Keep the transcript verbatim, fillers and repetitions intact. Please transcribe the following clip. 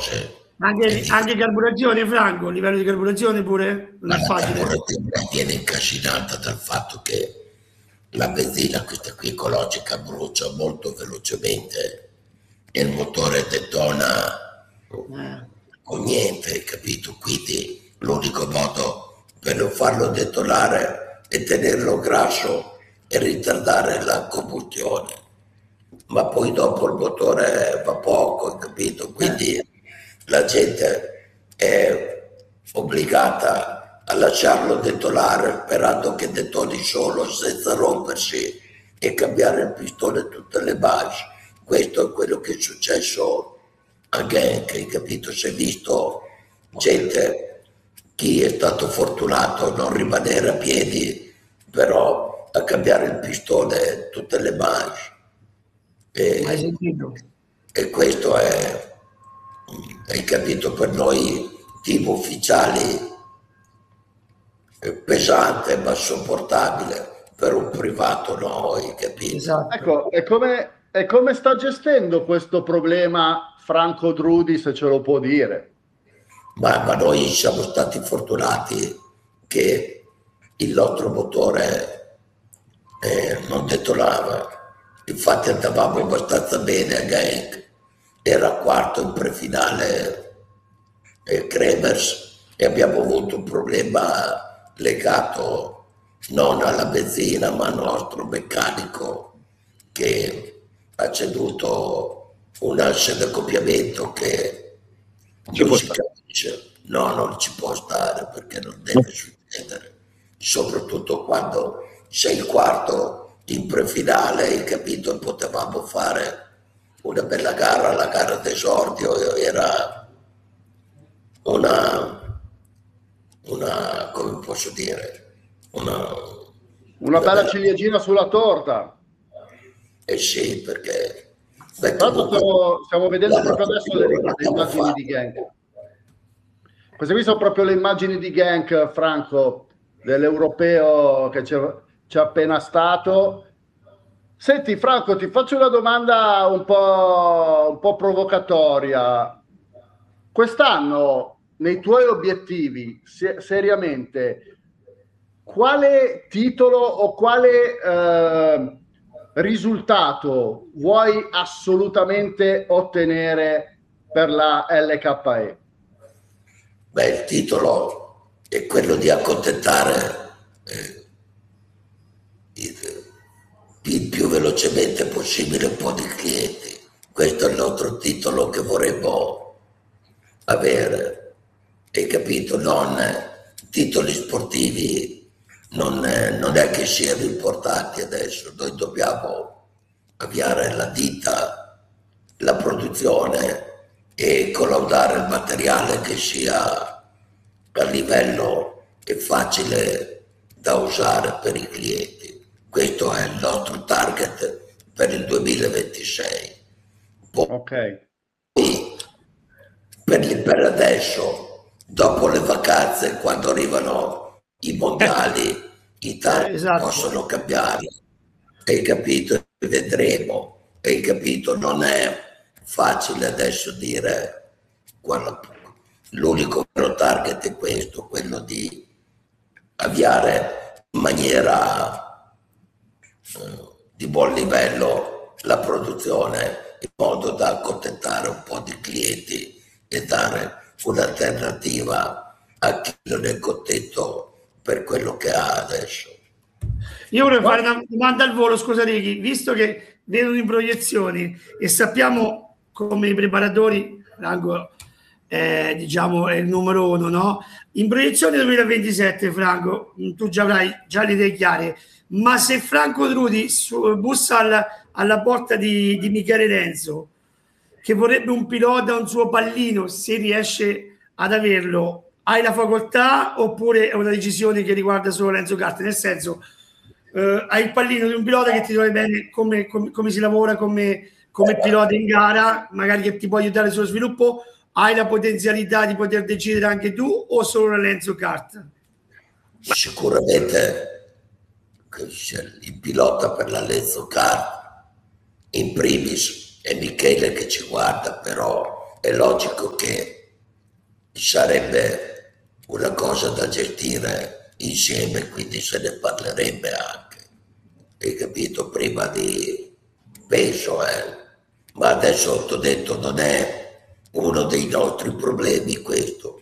cose. Anche, anche carburazione, Franco, a livello di carburazione pure? Non è facile. La carburazione viene incassinata dal fatto che la benzina, questa qui ecologica, brucia molto velocemente e il motore detona eh. con niente, capito? Quindi l'unico modo per non farlo detonare è tenerlo grasso e ritardare la combustione, ma poi dopo il motore va poco, capito? Quindi eh. la gente è obbligata a lasciarlo detonare sperando che detoni solo senza rompersi e cambiare il pistone tutte le basi. Questo è quello che è successo a Genk, hai capito? Si è visto gente, chi è stato fortunato a non rimanere a piedi, però a cambiare il pistone tutte le basi. E, e questo è, hai capito, per noi team ufficiali pesante ma sopportabile, per un privato no, hai capito? Esatto. Ecco, e come, e come sta gestendo questo problema Franco Drudi, se ce lo può dire? Ma, ma noi siamo stati fortunati che il nostro motore eh, non detonava, infatti andavamo abbastanza bene a Genk, era quarto in prefinale eh, Kremers, e abbiamo avuto un problema legato non alla benzina ma al nostro meccanico che ha ceduto un asse d'accoppiamento che non, non si capisce, no, non ci può stare perché non deve succedere, soprattutto quando sei il quarto in prefinale, hai capito, potevamo fare una bella gara, la gara d'esordio era una una, come posso dire, una, una, una bella, bella ciliegina sulla torta. Eh sì, perché beh, tanto stiamo, stiamo vedendo proprio adesso le, le immagini fatto. di Genk. Queste qui sono proprio le immagini di Genk, Franco, dell'europeo che c'è appena stato. Senti Franco, ti faccio una domanda un po', un po' provocatoria. Quest'anno nei tuoi obiettivi, se, seriamente, quale titolo o quale eh, risultato vuoi assolutamente ottenere per la L K E? Beh, il titolo è quello di accontentare eh, il, il più velocemente possibile un po' di clienti. Questo è il nostro titolo che vorremmo avere. Hai capito? Non titoli sportivi non è, non è che siano importanti adesso, noi dobbiamo avviare la ditta, la produzione e collaudare il materiale che sia a livello e facile da usare per i clienti. Questo è il nostro target per il duemilaventisei. Poi, ok. Per, per adesso, dopo le vacanze, quando arrivano i mondiali, i target esatto. possono cambiare. Hai capito? Vedremo. Hai capito? Non è facile adesso dire quello, l'unico vero target è questo, quello di avviare in maniera eh, di buon livello la produzione in modo da accontentare un po' di clienti e dare un'alternativa a chi non è contento per quello che ha adesso. Io vorrei fare una domanda al volo, scusa Ricky, visto che vedono in proiezioni e sappiamo come i preparatori, Franco, eh, diciamo è il numero uno, no? In proiezione duemilaventisette, Franco, tu già avrai già le idee chiare, ma se Franco Drudi su, bussa alla, alla porta di, di Michele Renzo, che vorrebbe un pilota, un suo pallino, se riesce ad averlo, hai la facoltà oppure è una decisione che riguarda solo Renzo Carter? Nel senso, eh, hai il pallino di un pilota che ti trovi bene come, come, come si lavora come, come pilota in gara, magari che ti può aiutare sullo sviluppo, hai la potenzialità di poter decidere anche tu o solo Renzo Carter? Sicuramente il pilota per la Renzo Carter in primis è Michele che ci guarda, però è logico che sarebbe una cosa da gestire insieme, quindi se ne parlerebbe anche, hai capito, prima di, penso, eh. Ma adesso ti ho detto, non è uno dei nostri problemi questo,